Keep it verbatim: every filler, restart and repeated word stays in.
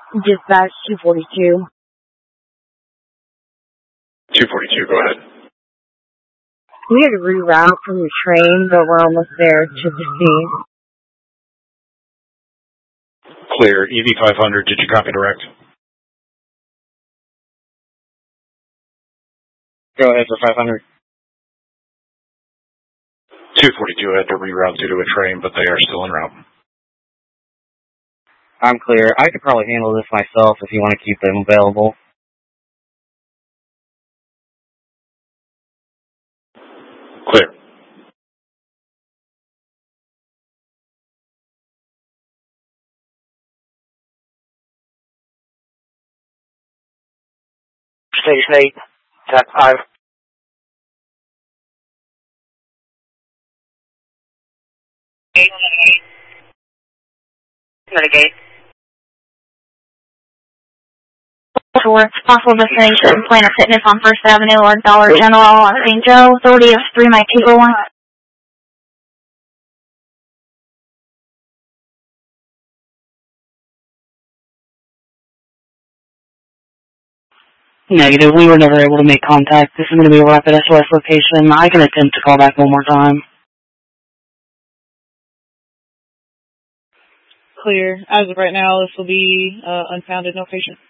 Dispatch two forty-two. two forty-two, go ahead. We had to reroute from the train, but we're almost there to the scene. Clear. E V five hundred, did you copy direct? Go ahead for five hundred. two forty-two had to reroute due to a train, but they are still en route. I'm clear. I could probably handle this myself if you want to keep them available. Clear. Station eight, Tap five. Gate. Mitigate. Towards possible destination, Planet Fitness on First Avenue or Dollar General on Saint Joe, authority of three Mike eight one. Negative. We were never able to make contact. This is going to be a rapid S O S location. I can attempt to call back one more time. Clear. As of right now, this will be uh, unfounded, no patient.